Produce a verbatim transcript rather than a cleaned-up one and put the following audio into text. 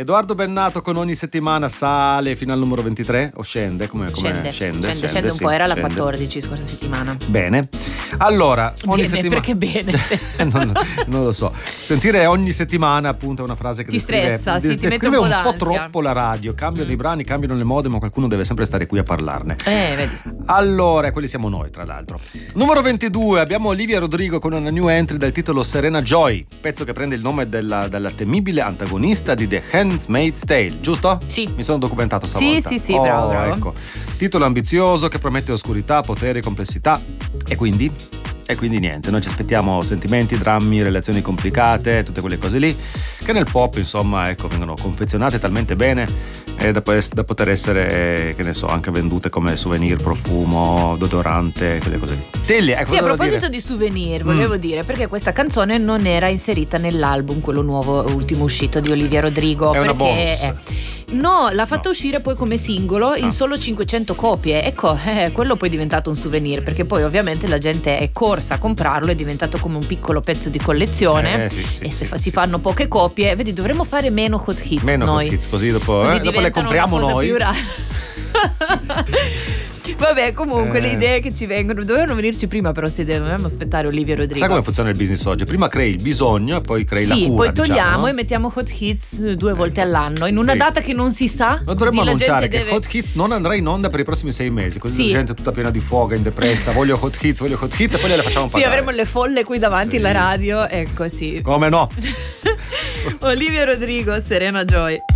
Edoardo Bennato con Ogni settimana sale fino al numero ventitré o scende? Come, come scende, scende, scende, scende, scende un sì, po', era scende. la quattordici scorsa settimana. Bene, allora ogni Bene, settimana perché bene? Cioè. non, non lo so, sentire ogni settimana appunto è una frase che ti descrive, stressa, sì, ti mette descrive un po' un po' d'ansia. troppo la radio, cambiano Mm. i brani, cambiano le mode, ma qualcuno deve sempre stare qui a parlarne. Eh, vedi. Allora, quelli siamo noi, tra l'altro. Numero ventidue, abbiamo Olivia Rodrigo con una new entry dal titolo Serena Joy, pezzo che prende il nome della, della temibile antagonista di The Handmaid's Tale, giusto? Sì. Mi sono documentato Sì, stavolta. sì, sì, oh, bravo, bravo. Ecco. Titolo ambizioso che promette oscurità, potere, complessità. E quindi? E quindi niente, noi ci aspettiamo sentimenti, drammi, relazioni complicate, tutte quelle cose lì che nel pop, insomma, ecco, vengono confezionate talmente bene eh, da, da poter essere, che ne so, anche vendute come souvenir, profumo, deodorante, quelle cose lì. Telly, ecco, Sì, a volevo proposito dire. di souvenir, volevo Mm. dire, perché questa canzone non era inserita nell'album, quello nuovo, ultimo uscito di Olivia Rodrigo. È una perché bonus. eh, No, l'ha fatto No. uscire poi come singolo in Ah. solo cinquecento copie. Ecco, eh, quello poi è diventato un souvenir, perché poi ovviamente la gente è corsa a comprarlo, è diventato come un piccolo pezzo di collezione. Eh, sì, sì, e se sì, fa- sì. si fanno poche copie, vedi, dovremmo fare meno hot hits Meno noi. hot hits, così dopo, Così eh, dopo le diventano compriamo una cosa noi. più rara. Vabbè, comunque Eh. le idee che ci vengono dovevano venirci prima, però queste idee dovevamo aspettare Olivia Rodrigo. Sai come funziona il business oggi? Prima crei il bisogno e poi crei la Sì, cura, poi togliamo diciamo, no? e mettiamo hot hits due volte all'anno in una Sì. data che non si sa. Noi dovremmo così la annunciare gente che deve... Hot Hits non andrà in onda per i prossimi sei mesi, così Sì. la gente è tutta piena di foga, indepressa, voglio Hot Hits, voglio Hot Hits e poi le facciamo Sì, pagare. avremo le folle qui davanti alla Sì. radio, ecco sì. Come no? Olivia Rodrigo, Serena Joy.